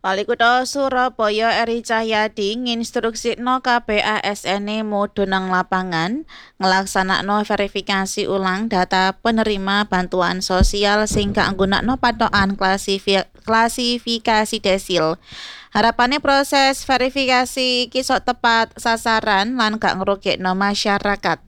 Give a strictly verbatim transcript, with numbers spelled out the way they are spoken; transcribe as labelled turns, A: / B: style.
A: Walikutha Surabaya Eri Cahyadi nginstruksikno kabeh A S N-e mudhun nang lapangan nglaksanakno verifikasi ulang data penerima bantuan sosial sing gak nggunakno patokan klasifi- klasifikasi desil. Harapannya proses verifikasi iki sok tepat sasaran lan gak ngrugikno masyarakat.